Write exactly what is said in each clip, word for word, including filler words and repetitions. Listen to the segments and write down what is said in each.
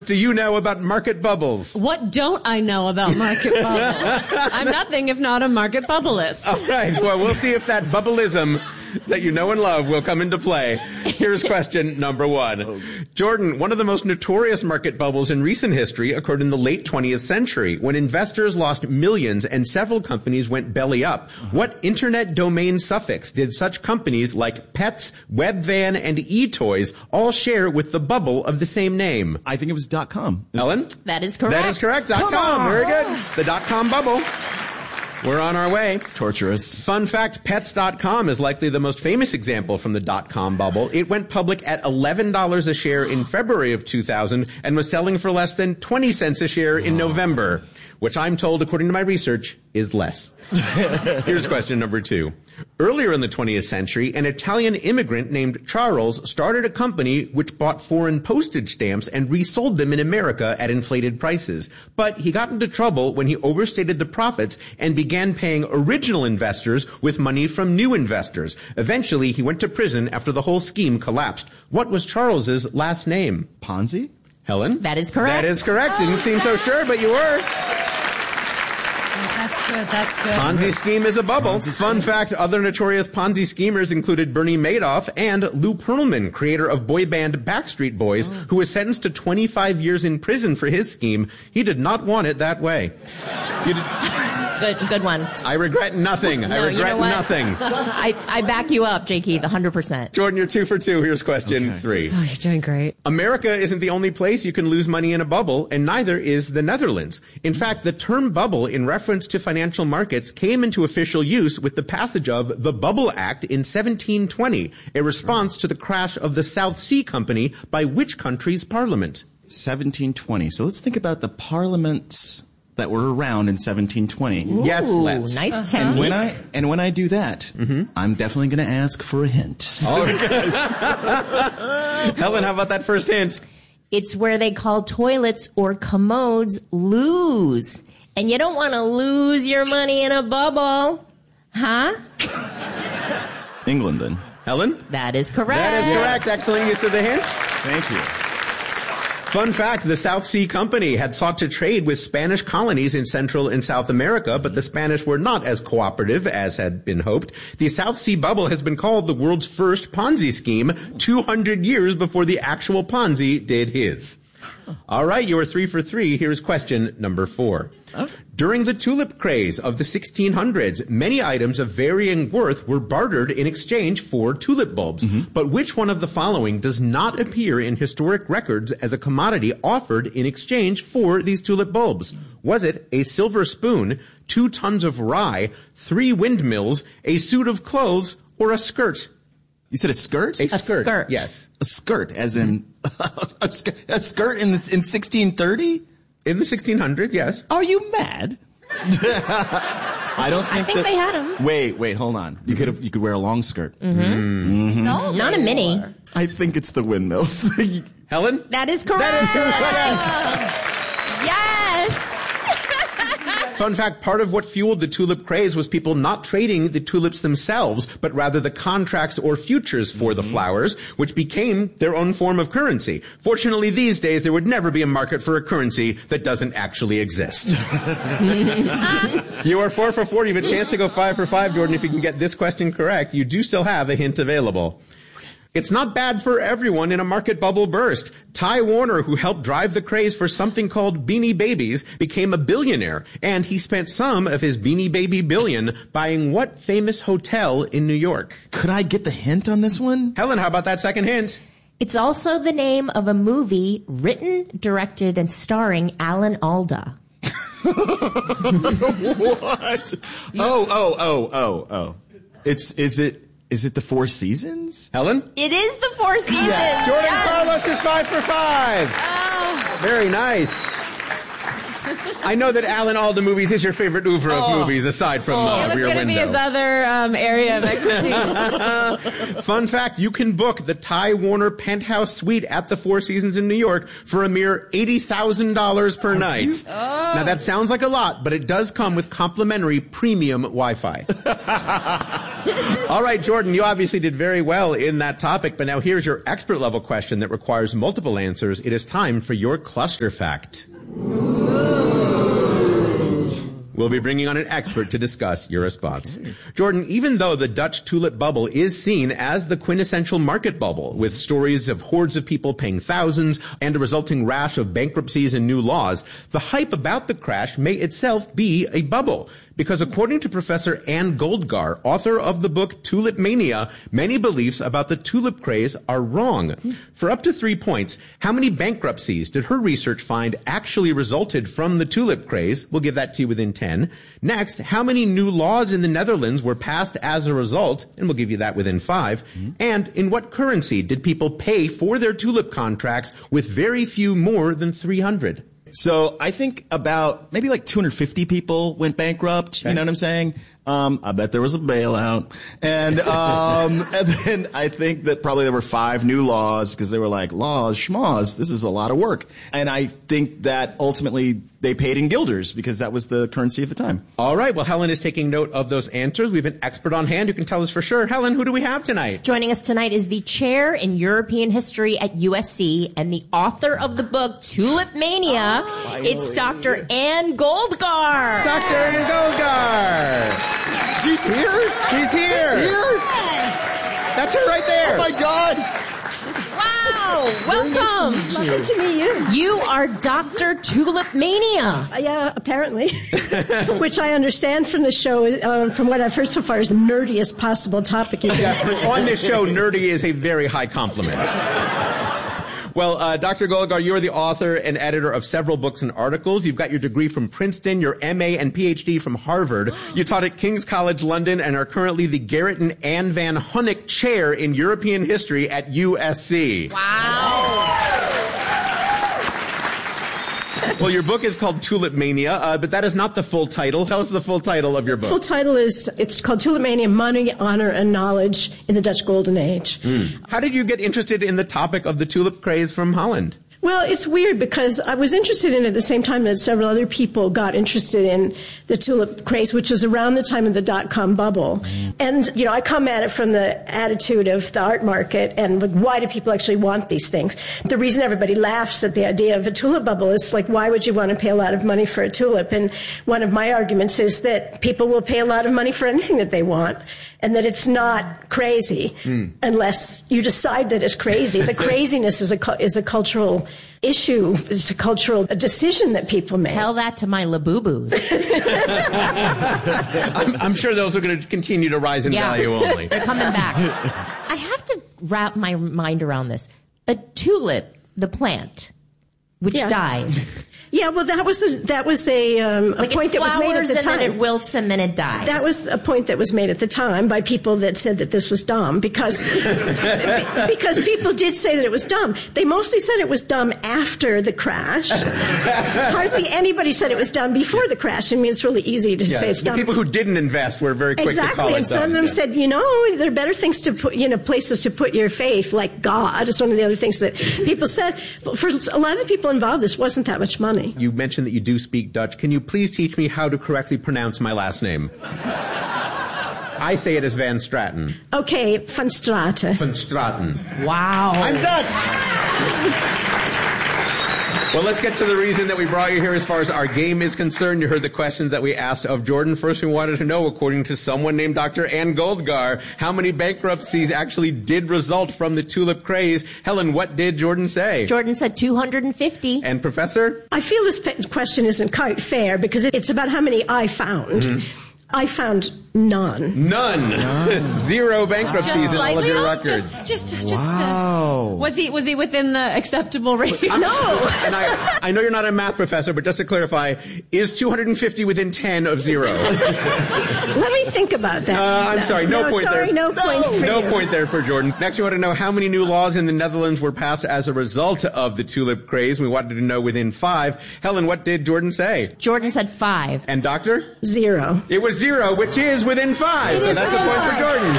do you know about market bubbles? What don't I know about market bubbles? I'm nothing if not a market bubbleist. All right. Well, we'll see if that bubbleism that you know and love will come into play. Here's question number one. Jordan, one of the most notorious market bubbles in recent history occurred in the late twentieth century when investors lost millions and several companies went belly up. What internet domain suffix did such companies like Pets, Webvan, and eToys all share with the bubble of the same name? I think it was .com. Ellen? That is correct. That is correct. .com. Very good. The .com bubble. We're on our way. It's torturous. Fun fact, Pets dot com is likely the most famous example from the dot-com bubble. It went public at eleven dollars a share in February of two thousand and was selling for less than twenty cents a share in November, which I'm told, according to my research, is less. Here's question number two. Earlier in the twentieth century, an Italian immigrant named Charles started a company which bought foreign postage stamps and resold them in America at inflated prices. But he got into trouble when he overstated the profits and began paying original investors with money from new investors. Eventually, he went to prison after the whole scheme collapsed. What was Charles's last name? Ponzi? Helen? That is correct. That is correct. Didn't seem so sure, but you were. That's good. That's good. Ponzi scheme is a bubble. Ponzi Fun scheme. fact, other notorious Ponzi schemers included Bernie Madoff and Lou Pearlman, creator of boy band Backstreet Boys, oh. who was sentenced to twenty-five years in prison for his scheme. He did not want it that way. You did- Good, good one. I regret nothing. No, I regret you know what? nothing. I, I back you up, J. Keith, one hundred percent. Jordan, you're two for two. Here's question Okay. three. Oh, you're doing great. America isn't the only place you can lose money in a bubble, and neither is the Netherlands. In fact, the term bubble in reference to financial markets came into official use with the passage of the Bubble Act in seventeen twenty, a response to the crash of the South Sea Company by which country's parliament? seventeen twenty. So let's think about the parliaments that were around in seventeen twenty. Ooh, Yes, let's. Nice And technique. when I and when I do that, mm-hmm. I'm definitely going to ask for a hint. All right. Helen, how about that first hint? It's where they call toilets or commodes lose. And you don't want to lose your money in a bubble. Huh? England, then. Helen? That is correct. That is correct. Excellent use of the hint. Thank you. Fun fact, the South Sea Company had sought to trade with Spanish colonies in Central and South America, but the Spanish were not as cooperative as had been hoped. The South Sea Bubble has been called the world's first Ponzi scheme two hundred years before the actual Ponzi did his. All right, you are three for three. Here's question number four. Oh. During the tulip craze of the sixteen hundreds, many items of varying worth were bartered in exchange for tulip bulbs. Mm-hmm. But which one of the following does not appear in historic records as a commodity offered in exchange for these tulip bulbs? Was it a silver spoon, two tons of rye, three windmills, a suit of clothes, or a skirt? You said a skirt? A, A skirt. skirt. Yes. A skirt, as in a, sk- a skirt in the, in sixteen thirty? In the sixteen hundreds, yes. Are you mad? I don't think, I think that, they had them. Wait, wait, hold on. You could have, you could wear a long skirt. Mm-hmm. No, not a mini. I think it's the windmills. Helen? That is correct. That is correct. Yes. Fun fact, part of what fueled the tulip craze was people not trading the tulips themselves, but rather the contracts or futures for the flowers, which became their own form of currency. Fortunately, these days, there would never be a market for a currency that doesn't actually exist. You are four for four. You have a chance to go five for five, Jordan. If you can get this question correct, you do still have a hint available. It's not bad for everyone in a market bubble burst. Ty Warner, who helped drive the craze for something called Beanie Babies, became a billionaire, and he spent some of his Beanie Baby billion buying what famous hotel in New York? Could I get the hint on this one? Helen, how about that second hint? It's also the name of a movie written, directed, and starring Alan Alda. What? Oh, oh, oh, oh, oh. It's, is it, is it the Four Seasons? Helen? It is the Four Seasons. Yes. Jordan Yes. Carlos is five for five. Oh. Very nice. I know that Alan Alda movies is your favorite oeuvre of Oh. movies aside from uh, It was Rear going to be Window. his other um, area of expertise. Fun fact, you can book the Ty Warner penthouse suite at the Four Seasons in New York for a mere eighty thousand dollars per night. Oh. Now that sounds like a lot, but it does come with complimentary premium Wi-Fi. All right, Jordan, you obviously did very well in that topic, but now here's your expert level question that requires multiple answers. It is time for your cluster fact. We'll be bringing on an expert to discuss your response. Jordan, even though the Dutch tulip bubble is seen as the quintessential market bubble, with stories of hordes of people paying thousands and a resulting rash of bankruptcies and new laws, the hype about the crash may itself be a bubble. Because according to Professor Anne Goldgar, author of the book Tulip Mania, many beliefs about the tulip craze are wrong. For up to three points, how many bankruptcies did her research find actually resulted from the tulip craze? We'll give that to you within ten. Next, how many new laws in the Netherlands were passed as a result? And we'll give you that within five. Mm-hmm. And in what currency did people pay for their tulip contracts with very few more than three hundred? So I think about maybe like two hundred fifty people went bankrupt. Okay. You know what I'm saying? Um, I bet there was a bailout. And, um, and then I think that probably there were five new laws because they were like, laws, schmaws, this is a lot of work. And I think that ultimately they paid in guilders because that was the currency of the time. All right. Well, Helen is taking note of those answers. We have an expert on hand who can tell us for sure. Helen, who do we have tonight? Joining us tonight is the chair in European history at U S C and the author of the book Tulip Mania. Oh, it's Doctor Anne Goldgar. Doctor Anne Goldgar. She's here? She's here. She's here? That's her right there. Oh my God. Wow. Welcome. Nice to Welcome to meet you. You are Doctor Tulip Mania. Uh, yeah, apparently. Which I understand from the show, uh, from what I've heard so far, is the nerdiest possible topic you can. On this show, nerdy is a very high compliment. Well, uh, Doctor Goldgar, you are the author and editor of several books and articles. You've got your degree from Princeton, your M A and P H D from Harvard. You taught at King's College London and are currently the Garrett and Anne Van Hunnick Chair in European History at U S C. Wow. Well, your book is called Tulip Mania, uh, but that is not the full title. Tell us the full title of your book. The full title is, it's called Tulip Mania, Money, Honor, and Knowledge in the Dutch Golden Age. Mm. How did you get interested in the topic of the tulip craze from Holland? Well, it's weird because I was interested in it at the same time that several other people got interested in the tulip craze, which was around the time of the dot-com bubble. Mm. And, you know, I come at it from the attitude of the art market and like, why do people actually want these things? The reason everybody laughs at the idea of a tulip bubble is like, why would you want to pay a lot of money for a tulip? And one of my arguments is that people will pay a lot of money for anything that they want, and that it's not crazy mm. unless you decide that it's crazy. The craziness is a is a cultural issue. It's a cultural a decision that people make. Tell that to my Labubu's. I'm, I'm sure those are going to continue to rise in yeah. value only. They're coming back. I have to wrap my mind around this. A tulip, the plant, which yeah. dies. Yeah, well, that was a, that was a, um, a like point that was made at the and time. Then it wilts and then it dies. That was a point that was made at the time by people that said that this was dumb because because people did say that it was dumb. They mostly said it was dumb after the crash. Hardly anybody said it was dumb before the crash. I mean, it's really easy to yeah, say it's the dumb. People who didn't invest were very quick exactly, to call it dumb. And some of them yeah. said, you know, there are better things to put, you know, places to put your faith, like God. It's one of the other things that people said. But for a lot of the people involved, this wasn't that much money. You mentioned that you do speak Dutch. Can you please teach me how to correctly pronounce my last name? I say it as Van Straten. Okay, Van Straten. Van Straten. Wow. I'm Dutch! Well, let's get to the reason that we brought you here as far as our game is concerned. You heard the questions that we asked of Jordan. First, we wanted to know, according to someone named Doctor Anne Goldgar, how many bankruptcies actually did result from the tulip craze. Helen, what did Jordan say? Jordan said two hundred fifty. And Professor? I feel this question isn't quite fair because it's about how many I found. Mm-hmm. I found none. None. None. Zero bankruptcies just in all of your off? records. Just, just, just. Wow. Uh, was he, was he within the acceptable range? I'm, no. And I, I know you're not a math professor, but just to clarify, is two hundred fifty within ten of zero? Let me think about that. Uh, I'm no, sorry. No, no point sorry, there. No, points for No you. point there for Jordan. Next, we want to know how many new laws in the Netherlands were passed as a result of the tulip craze. We wanted to know within five. Helen, what did Jordan say? Jordan said five. And Doctor? Zero. It was zero, which is within five. It So that's a point for Jordan.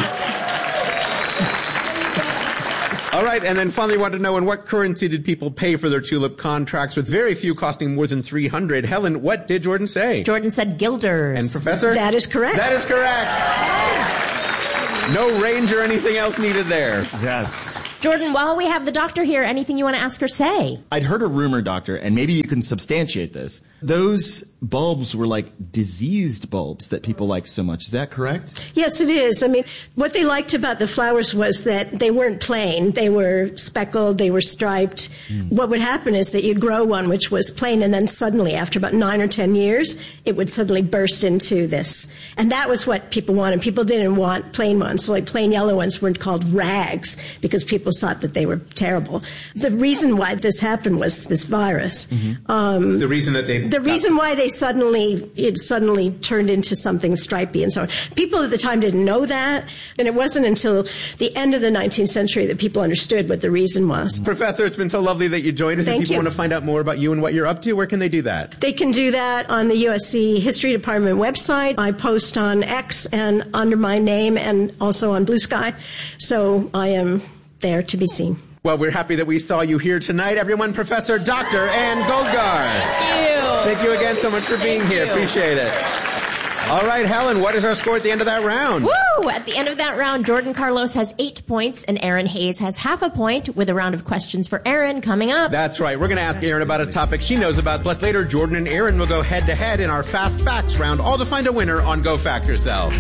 All right, and then finally, we wanted to know in what currency did people pay for their tulip contracts, with very few costing more than three hundred. Helen, what did Jordan say? Jordan said guilders. And Professor? That is correct. That is correct. No range or anything else needed there. Yes. Jordan, while we have the doctor here, anything you want to ask or say? I'd heard a rumor, doctor, and maybe you can substantiate this. Those bulbs were like diseased bulbs that people like so much. Is that correct? Yes, it is. I mean, what they liked about the flowers was that they weren't plain. They were speckled, they were striped. Mm. What would happen is that you'd grow one which was plain, and then suddenly, after about nine or ten years, it would suddenly burst into this. And that was what people wanted. People didn't want plain ones. So like plain yellow ones were called rags because people thought that they were terrible. The reason why this happened was this virus. Mm-hmm. Um, the reason that they... The reason why they suddenly, it suddenly turned into something stripy and so on. People at the time didn't know that, and it wasn't until the end of the nineteenth century that people understood what the reason was. Professor, it's been so lovely that you joined us. Thank if people you. want to find out more about you and what you're up to, where can they do that? They can do that on the U S C History Department website. I post on X and under my name and also on Blue Sky. So I am there to be seen. Well, we're happy that we saw you here tonight. Everyone, Professor Doctor Anne Goldgard. Thank you. Thank you again so much for being Thank here. you. Appreciate it. All right, Helen, what is our score at the end of that round? Woo! At the end of that round, Jordan Carlos has eight points and Aaron Hayes has half a point, with a round of questions for Aaron coming up. That's right. We're going to ask Aaron about a topic she knows about. Plus later, Jordan and Aaron will go head to head in our Fast Facts round, all to find a winner on Go Fact Yourself.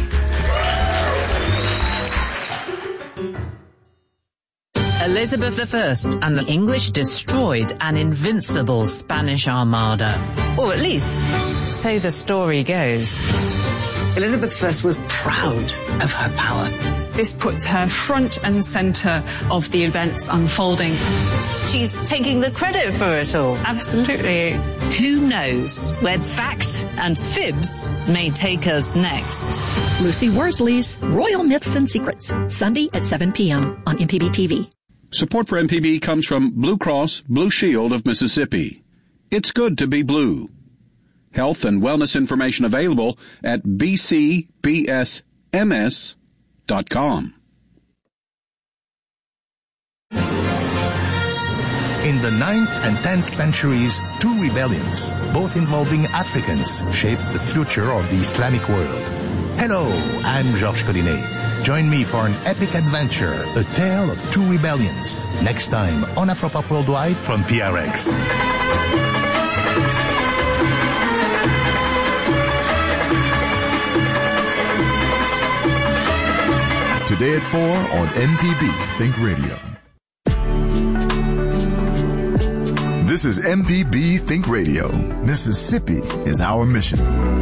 Elizabeth the First and the English destroyed an invincible Spanish armada. Or at least, so the story goes. Elizabeth the First was proud of her power. This puts her front and centre of the events unfolding. She's taking the credit for it all. Absolutely. Who knows where fact and fibs may take us next? Lucy Worsley's Royal Myths and Secrets, Sunday at seven p.m. on M P B T V. Support for M P B comes from Blue Cross Blue Shield of Mississippi. It's good to be blue. Health and wellness information available at b c b s m s dot com. In the ninth and tenth centuries, two rebellions, both involving Africans, shaped the future of the Islamic world. Hello, I'm Georges Collinet. Join me for an epic adventure, a tale of two rebellions, next time on Afropop Worldwide from P R X. Today at four on M P B Think Radio. This is M P B Think Radio. Mississippi is our mission.